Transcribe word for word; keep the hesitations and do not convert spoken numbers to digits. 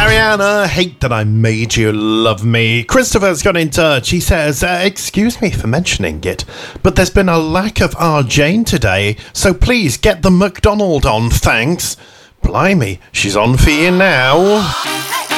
Mariana, hate that I made you love me. Christopher's got in touch. He says, uh, excuse me for mentioning it, but there's been a lack of our Jane today, so please get the McDonald on, thanks. Blimey, she's on for you now.